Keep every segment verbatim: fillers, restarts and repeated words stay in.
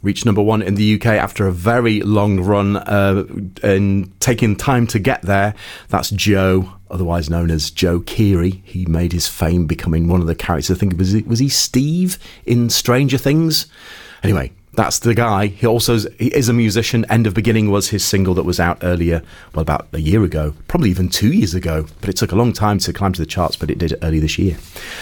reached number one in the U K after a very long run uh, and taking time to get there. That's Joe, otherwise known as Joe Keery. He made his fame becoming one of the characters. I think, was he, was he Steve in Stranger Things? Anyway, that's the guy. He also is, he is a musician. End of Beginning was his single that was out earlier, well, about a year ago, probably even two years ago. But it took a long time to climb to the charts, but it did early this year.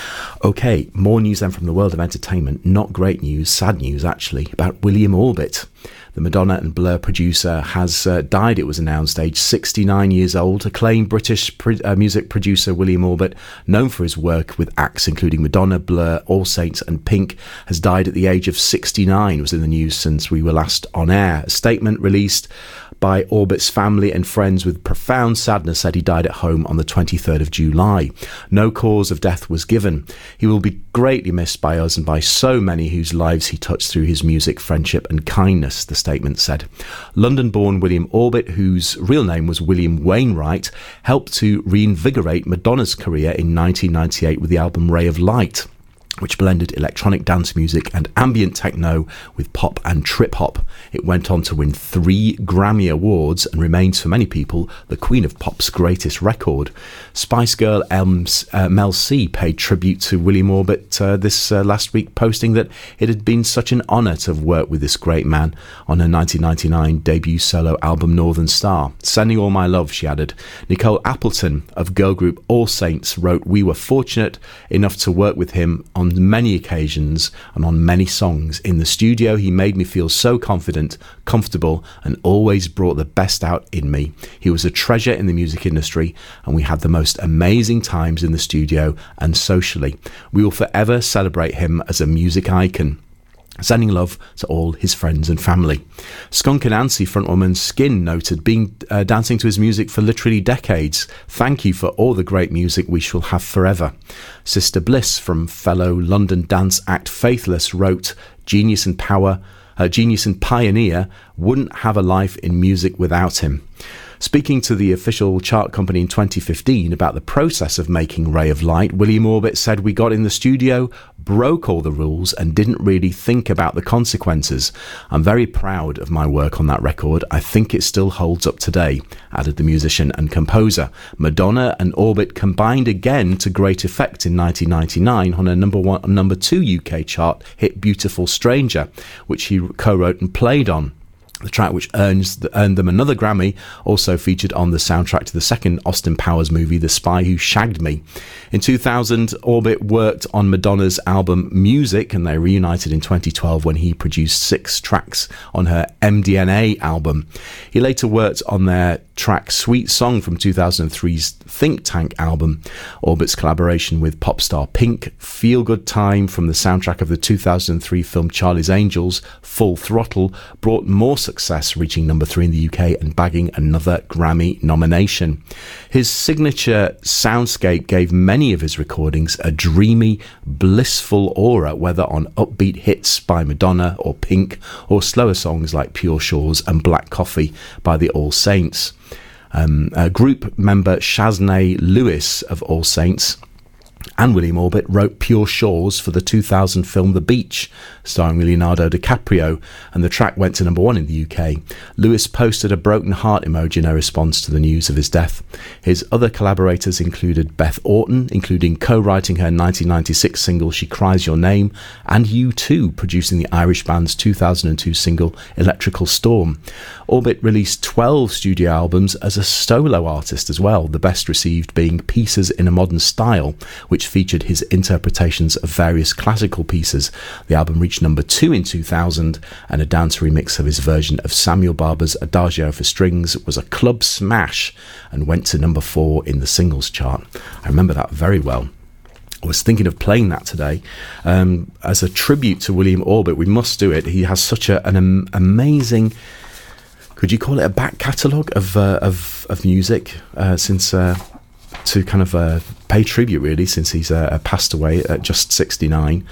Okay, more news then from the world of entertainment. Not great news, sad news actually, about William Orbit. The Madonna and Blur producer has uh, died, it was announced, aged sixty-nine years old. Acclaimed British pro- uh, music producer William Orbit, known for his work with acts including Madonna, Blur, All Saints and Pink, has died at the age of sixty-nine. It was in the news since we were last on air. A statement released by Orbit's family and friends with profound sadness said he died at home on the twenty-third of July. No cause of death was given. He will be greatly missed by us and by so many whose lives he touched through his music, friendship and kindness, the statement said. London-born William Orbit, whose real name was William Wainwright, helped to reinvigorate Madonna's career in nineteen ninety-eight with the album Ray of Light, which blended electronic dance music and ambient techno with pop and trip-hop. It went on to win three Grammy Awards and remains for many people the queen of pop's greatest record. Spice Girl Elms, uh, Mel C paid tribute to William Orbit uh, this uh, last week, posting that it had been such an honour to have worked with this great man on her nineteen ninety-nine debut solo album Northern Star. Sending all my love, she added. Nicole Appleton of girl group All Saints wrote, "We were fortunate enough to work with him on many occasions and on many songs. In the studio, he made me feel so confident, comfortable, and always brought the best out in me. He was a treasure in the music industry, and we had the most amazing times in the studio and socially. We will forever celebrate him as a music icon. Sending love to all his friends and family." Skunk Anansie frontwoman Skin noted, being uh, dancing to his music for literally decades. "Thank you for all the great music we shall have forever." Sister Bliss from fellow London dance act Faithless wrote, "Genius and power, uh, genius and pioneer, wouldn't have a life in music without him." Speaking to the official chart company in twenty fifteen about the process of making Ray of Light, William Orbit said, "We got in the studio, broke all the rules and didn't really think about the consequences. I'm very proud of my work on that record. I think it still holds up today," added the musician and composer. Madonna and Orbit combined again to great effect in nineteen ninety-nine on a number one, number two U K chart hit Beautiful Stranger, which he co-wrote and played on. The track, which earns, earned them another Grammy, also featured on the soundtrack to the second Austin Powers movie, The Spy Who Shagged Me. In two thousand, Orbit worked on Madonna's album Music, and they reunited in twenty twelve when he produced six tracks on her M D N A album. He later worked on their track Sweet Song from two thousand three's Think Tank album. Orbit's collaboration with pop star Pink, Feel Good Time from the soundtrack of the two thousand three film Charlie's Angels, Full Throttle, brought more success, reaching number three in the U K and bagging another Grammy nomination. His signature soundscape gave many of his recordings a dreamy, blissful aura, whether on upbeat hits by Madonna or Pink, or slower songs like Pure Shores and Black Coffee by the All Saints. Um, uh, group member Shaznay Lewis of All Saints and William Orbit wrote Pure Shores for the two thousand film The Beach, starring Leonardo DiCaprio, and the track went to number one in the U K. Lewis posted a broken heart emoji in a response to the news of his death. His other collaborators included Beth Orton, including co-writing her nineteen ninety-six single She Cries Your Name, and U two producing the Irish band's two thousand two single Electrical Storm. Orbit released twelve studio albums as a solo artist as well, the best received being Pieces in a Modern Style, which featured his interpretations of various classical pieces. The album reached number two in two thousand, and a dance remix of his version of Samuel Barber's Adagio for Strings was a club smash and went to number four in the singles chart. I remember that very well. I was thinking of playing that today um, as a tribute to William Orbit. We must do it. He has such a, an um, amazing, could you call it a back catalogue of, uh, of, of music uh, since... Uh, to kind of uh, pay tribute, really, since he's uh, passed away at just sixty-nine.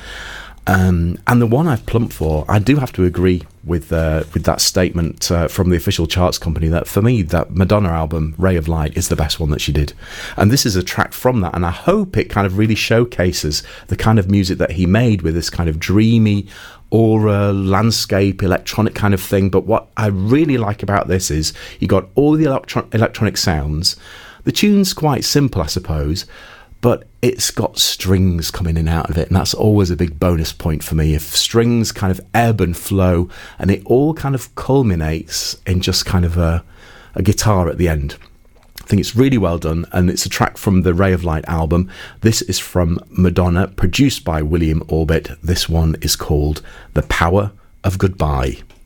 Um, and the one I've plumped for, I do have to agree with uh, with that statement uh, from the official charts company that for me, that Madonna album, Ray of Light, is the best one that she did. And this is a track from that, and I hope it kind of really showcases the kind of music that he made with this kind of dreamy, or a landscape electronic kind of thing. But what I really like about this is you got all the electro- electronic sounds. The tune's quite simple, I suppose, but it's got strings coming in and out of it, and that's always a big bonus point for me. If strings kind of ebb and flow, and it all kind of culminates in just kind of a, a guitar at the end. I think it's really well done, and it's a track from the Ray of Light album. This is from Madonna, produced by William Orbit. This one is called The Power of Goodbye.